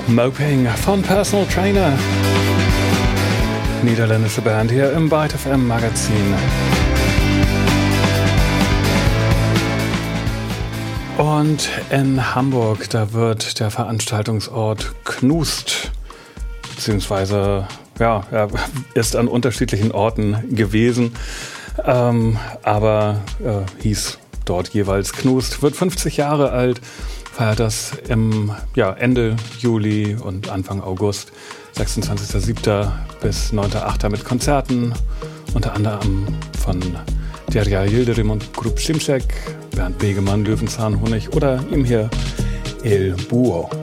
Moping von Personal Trainer. Niederländische Band hier im Byte FM Magazin. Und in Hamburg, da wird der Veranstaltungsort Knust, beziehungsweise ja, er ist an unterschiedlichen Orten gewesen, aber hieß dort jeweils Knust, wird 50 Jahre alt, feiert das im Ende Juli und Anfang August, 26.07. bis 9.08. mit Konzerten, unter anderem von Derya Yildirim und Grup Şimşek, Bernd Begemann, Löwenzahn Honig oder ihm hier El Búho.